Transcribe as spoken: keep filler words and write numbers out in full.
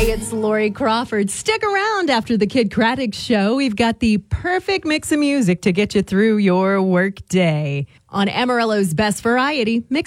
it's Lori Crawford. Stick around after the Kid Craddock Show. We've got the perfect mix of music to get you through your work day on Amarillo's Best Variety. Mix